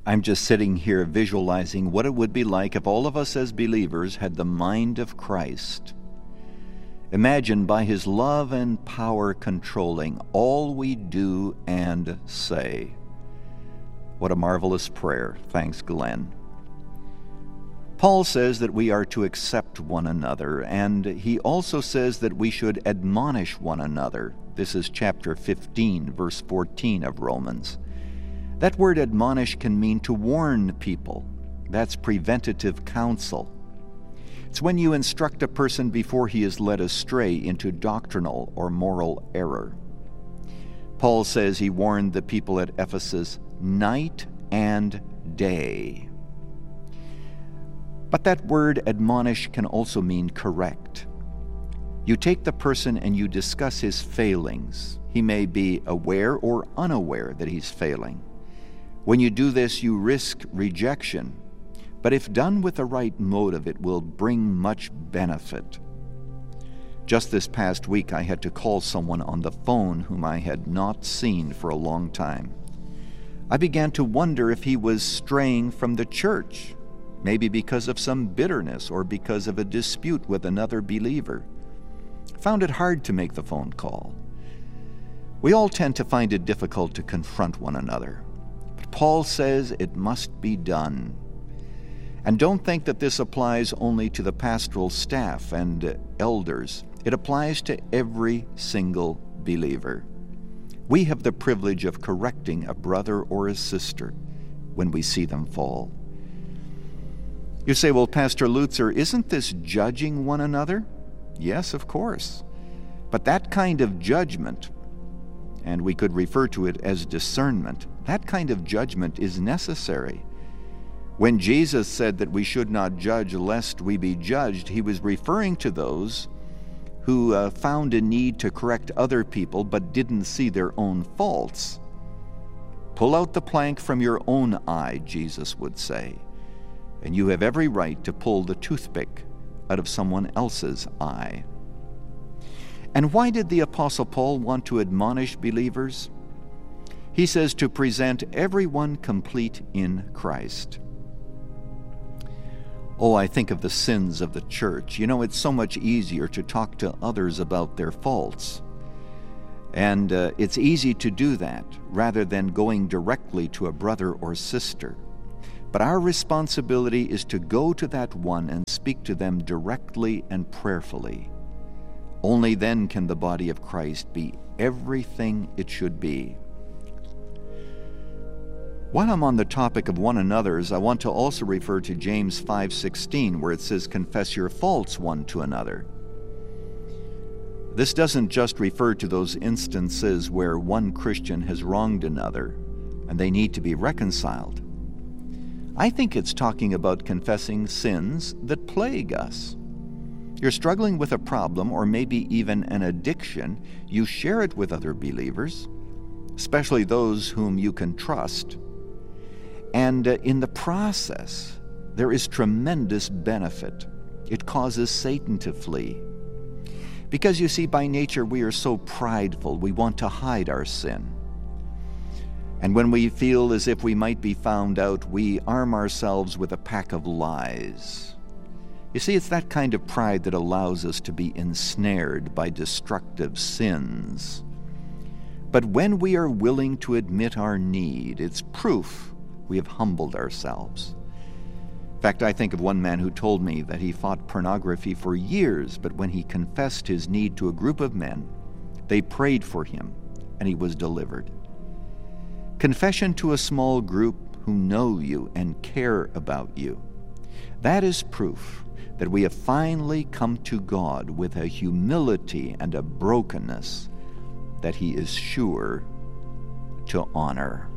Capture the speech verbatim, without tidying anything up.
I'm just sitting here visualizing what it would be like if all of us as believers had the mind of Christ. Imagine by His love and power controlling all we do and say. What a marvelous prayer. Thanks, Glenn. Paul says that we are to accept one another, and he also says that we should admonish one another. This is chapter fifteen, verse fourteen of Romans. That word admonish can mean to warn people. That's preventative counsel. It's when you instruct a person before he is led astray into doctrinal or moral error. Paul says he warned the people at Ephesus night and day. But that word admonish can also mean correct. You take the person and you discuss his failings. He may be aware or unaware that he's failing. When you do this, you risk rejection, but if done with the right motive, it will bring much benefit. Just this past week, I had to call someone on the phone whom I had not seen for a long time. I began to wonder if he was straying from the church, maybe because of some bitterness or because of a dispute with another believer. I found it hard to make the phone call. We all tend to find it difficult to confront one another. But Paul says it must be done. And don't think that this applies only to the pastoral staff and elders. It applies to every single believer. We have the privilege of correcting a brother or a sister when we see them fall. You say, well, Pastor Lutzer, isn't this judging one another? Yes, of course. But that kind of judgment, and we could refer to it as discernment, that kind of judgment is necessary. When Jesus said that we should not judge lest we be judged, he was referring to those who uh, found a need to correct other people but didn't see their own faults. Pull out the plank from your own eye, Jesus would say, and you have every right to pull the toothpick out of someone else's eye. And why did the Apostle Paul want to admonish believers? He says to present everyone complete in Christ. Oh, I think of the sins of the church. You know, it's so much easier to talk to others about their faults. And uh, it's easy to do that rather than going directly to a brother or sister. But our responsibility is to go to that one and speak to them directly and prayerfully. Only then can the body of Christ be everything it should be. While I'm on the topic of one another's, I want to also refer to James five sixteen, where it says, confess your faults one to another. This doesn't just refer to those instances where one Christian has wronged another and they need to be reconciled. I think it's talking about confessing sins that plague us. You're struggling with a problem or maybe even an addiction, you share it with other believers, especially those whom you can trust. And uh, in the process, there is tremendous benefit. It causes Satan to flee. Because you see, by nature, we are so prideful, we want to hide our sin. And when we feel as if we might be found out, we arm ourselves with a pack of lies. You see, it's that kind of pride that allows us to be ensnared by destructive sins. But when we are willing to admit our need, it's proof we have humbled ourselves. In fact, I think of one man who told me that he fought pornography for years, but when he confessed his need to a group of men, they prayed for him, and he was delivered. Confession to a small group who know you and care about you, that is proof that we have finally come to God with a humility and a brokenness that He is sure to honor.